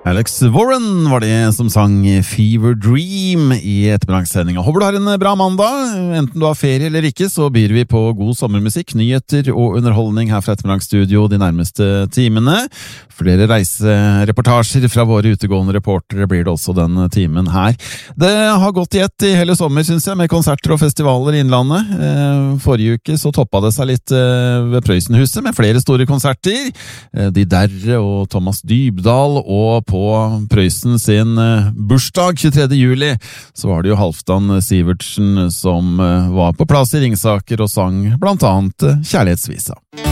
Alex Warren var det som sang Fever Dream i ettermiddagssendinga. Håper du har en bra mandag. Enten du har ferie eller ikke, så byr vi på god sommermusikk, nyheter og underholdning her fra ettermiddagsstudio de nærmeste timene. Flere reisereportasjer fra våre utegående reportere blir det også den timen her. Det har gått i ett i hele sommer, synes jeg, med konserter og festivaler i Innlandet. Forrige uke så toppet det seg litt ved Prøysenhuset med flere store konserter. De Derre og Thomas Dybdahl, og på Prøysen sin bursdag 23. juli så var det jo Halvdan Sivertsen som var på plass i Ringsaker og sang blant annet Kjærlighetsvisa.